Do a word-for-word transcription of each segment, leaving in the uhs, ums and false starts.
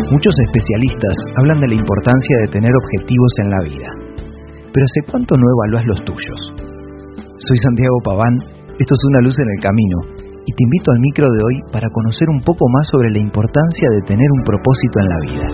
Muchos especialistas hablan de la importancia de tener objetivos en la vida. Pero ¿hace cuánto no evalúas los tuyos? Soy Santiago Paván, esto es Una luz en el camino, y te invito al micro de hoy para conocer un poco más sobre la importancia de tener un propósito en la vida.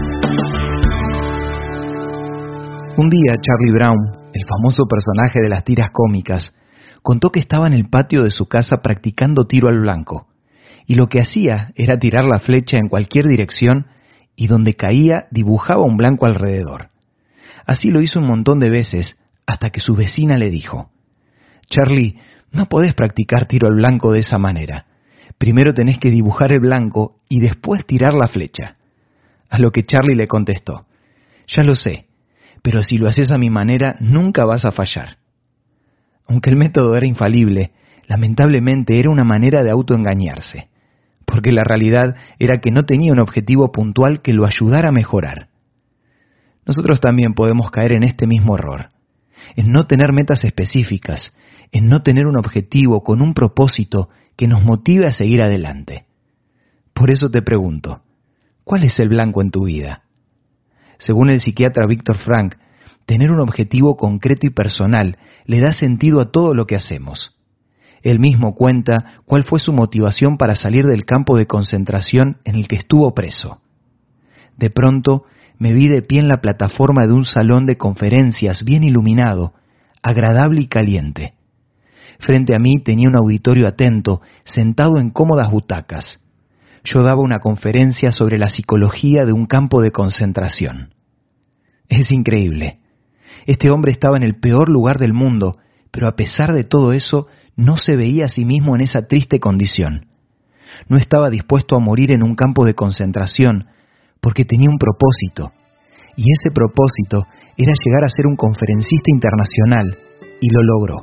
Un día Charlie Brown, el famoso personaje de las tiras cómicas, contó que estaba en el patio de su casa practicando tiro al blanco, y lo que hacía era tirar la flecha en cualquier dirección y donde caía dibujaba un blanco alrededor. Así lo hizo un montón de veces hasta que su vecina le dijo: Charlie, no podés practicar tiro al blanco de esa manera. Primero tenés que dibujar el blanco y después tirar la flecha. A lo que Charlie le contestó: ya lo sé, pero si lo haces a mi manera nunca vas a fallar. Aunque el método era infalible, lamentablemente era una manera de autoengañarse, porque la realidad era que no tenía un objetivo puntual que lo ayudara a mejorar. Nosotros también podemos caer en este mismo error, en no tener metas específicas, en no tener un objetivo con un propósito que nos motive a seguir adelante. Por eso te pregunto, ¿cuál es el blanco en tu vida? Según el psiquiatra Viktor Frankl, tener un objetivo concreto y personal le da sentido a todo lo que hacemos. Él mismo cuenta cuál fue su motivación para salir del campo de concentración en el que estuvo preso. De pronto me vi de pie en la plataforma de un salón de conferencias bien iluminado, agradable y caliente. Frente a mí tenía un auditorio atento, sentado en cómodas butacas. Yo daba una conferencia sobre la psicología de un campo de concentración. Es increíble. Este hombre estaba en el peor lugar del mundo, pero a pesar de todo eso, no se veía a sí mismo en esa triste condición. No estaba dispuesto a morir en un campo de concentración, porque tenía un propósito, y ese propósito era llegar a ser un conferencista internacional, y lo logró.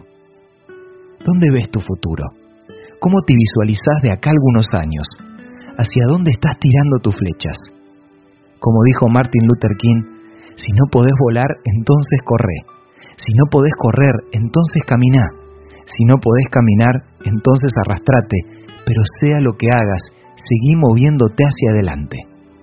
¿Dónde ves tu futuro? ¿Cómo te visualizás de acá a algunos años? ¿Hacia dónde estás tirando tus flechas? Como dijo Martin Luther King, si no podés volar, entonces corre. Si no podés correr, entonces caminá. Si no podés caminar, entonces arrastrate, pero sea lo que hagas, seguí moviéndote hacia adelante.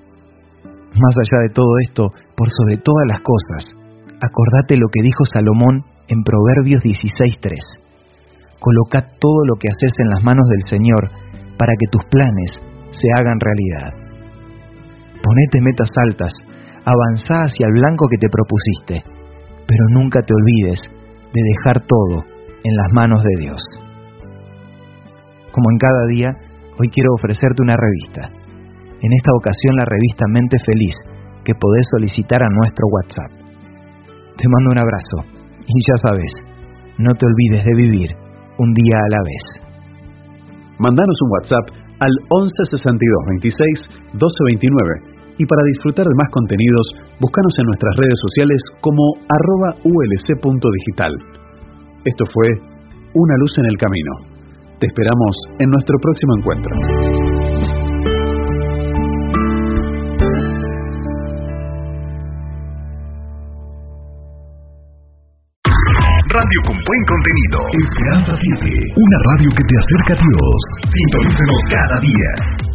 Más allá de todo esto, por sobre todas las cosas, acordate lo que dijo Salomón en Proverbios dieciséis tres. Colocá todo lo que haces en las manos del Señor para que tus planes se hagan realidad. Ponete metas altas, avanzá hacia el blanco que te propusiste, pero nunca te olvides de dejar todo en las manos de Dios. Como en cada día, hoy quiero ofrecerte una revista. En esta ocasión la revista Mente Feliz, que podés solicitar a nuestro WhatsApp. Te mando un abrazo, y ya sabes, no te olvides de vivir un día a la vez. Mandanos un WhatsApp al once sesenta y dos veintiséis doce veintinueve y para disfrutar de más contenidos, búscanos en nuestras redes sociales como arroba ulc.digital. Esto fue Una luz en el camino. Te esperamos en nuestro próximo encuentro. Radio con buen contenido. Esperanza siete, una radio que te acerca a Dios. Sintonícenos cada día.